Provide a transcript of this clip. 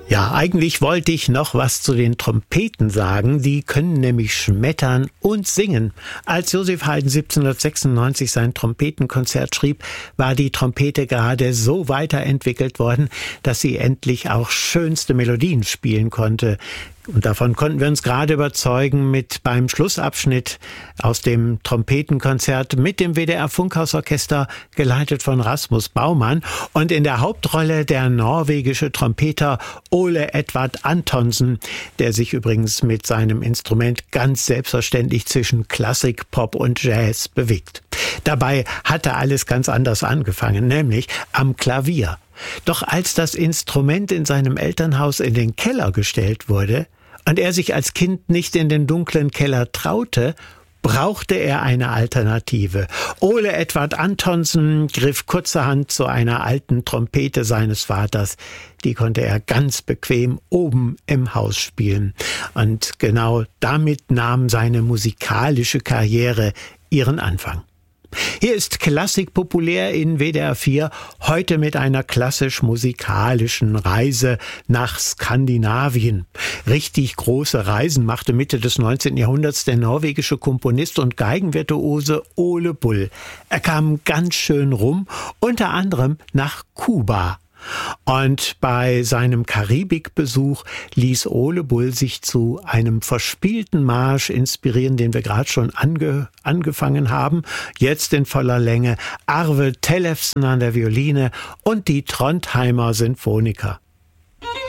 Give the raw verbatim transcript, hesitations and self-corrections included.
Ja, eigentlich wollte ich noch was zu den Trompeten sagen. Die können nämlich schmettern und singen. Als Joseph Haydn siebzehnhundertsechsundneunzig sein Trompetenkonzert schrieb, war die Trompete gerade so weiterentwickelt worden, dass sie endlich auch schönste Melodien spielen konnte. Und davon konnten wir uns gerade überzeugen mit beim Schlussabschnitt aus dem Trompetenkonzert mit dem W D R Funkhausorchester, geleitet von Rasmus Baumann, und in der Hauptrolle der norwegische Trompeter Ole Edvard Antonsen, der sich übrigens mit seinem Instrument ganz selbstverständlich zwischen Klassik, Pop und Jazz bewegt. Dabei hatte alles ganz anders angefangen, nämlich am Klavier. Doch als das Instrument in seinem Elternhaus in den Keller gestellt wurde und er sich als Kind nicht in den dunklen Keller traute, brauchte er eine Alternative. Ole Edvard Antonsen griff kurzerhand zu einer alten Trompete seines Vaters. Die konnte er ganz bequem oben im Haus spielen. Und genau damit nahm seine musikalische Karriere ihren Anfang. Hier ist Klassik populär in W D R vier, heute mit einer klassisch-musikalischen Reise nach Skandinavien. Richtig große Reisen machte Mitte des neunzehnten Jahrhunderts der norwegische Komponist und Geigenvirtuose Ole Bull. Er kam ganz schön rum, unter anderem nach Kuba. Und bei seinem Karibikbesuch ließ Ole Bull sich zu einem verspielten Marsch inspirieren, den wir gerade schon ange, angefangen haben, jetzt in voller Länge. Arve Tellefsen an der Violine und die Trondheimer Sinfoniker.